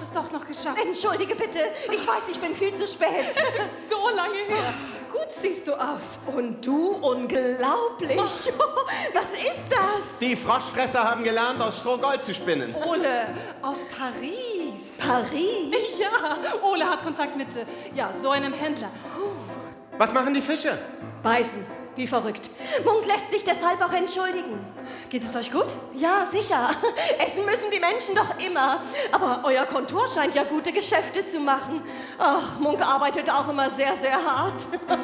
es doch noch geschafft. Entschuldige bitte, ich weiß, ich bin viel zu spät. Es ist so lange her. Gut siehst du aus. Und du, unglaublich. Was ist das? Die Froschfresser haben gelernt, aus Stroh Gold zu spinnen. Ole, aus Paris. Paris? Ja, Ole hat Kontakt mit so einem Händler. Was machen die Fische? Beißen, wie verrückt. Munk lässt sich deshalb auch entschuldigen. Geht es euch gut? Ja, sicher. Essen müssen die Menschen doch immer. Aber euer Kontor scheint ja gute Geschäfte zu machen. Ach, Munk arbeitet auch immer sehr, sehr hart.